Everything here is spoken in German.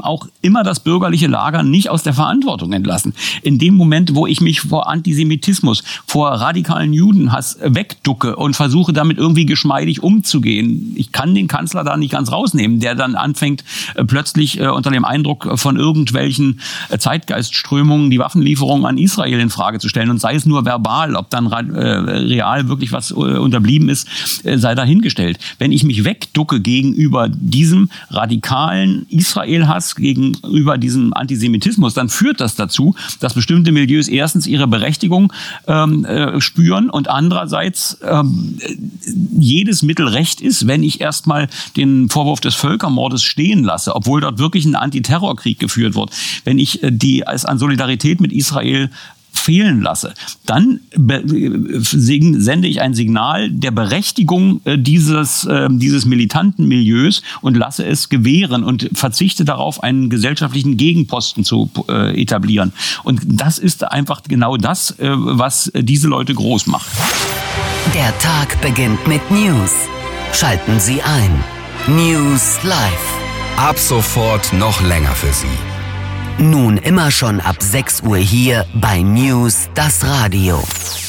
auch immer das bürgerliche Lager nicht aus der Verantwortung entlassen. In dem Moment, wo ich mich vor Antisemitismus, vor radikalen Judenhass wegducke und versuche damit irgendwie geschmeidig umzugehen, ich kann den Kanzler da nicht ganz rausnehmen, der dann anfängt plötzlich unter dem Eindruck von irgendwelchen Zeitgeistströmungen die Waffenlieferungen an Israel in Frage zu stellen, und sei es nur verbal, ob dann real wirklich was unterblieben ist, sei dahingestellt. Wenn ich mich wegducke gegenüber diesem radikalen Israel-Hass, gegenüber diesem Antisemitismus, dann führt das dazu, dass bestimmte Milieus erstens ihre Berechtigung spüren und andererseits jedes Mittel recht ist, wenn ich erstmal den Vorwurf des Völkermordes stehen lasse, obwohl dort wirklich ein Antiterrorkrieg geführt wird. Wenn ich es an Solidarität mit Israel fehlen lasse, dann sende ich ein Signal der Berechtigung dieses militanten Milieus und lasse es gewähren und verzichte darauf, einen gesellschaftlichen Gegenposten zu etablieren. Und das ist einfach genau das, was diese Leute groß macht. Der Tag beginnt mit News. Schalten Sie ein. News Live. Ab sofort noch länger für Sie. Nun immer schon ab 6 Uhr hier bei News, das Radio.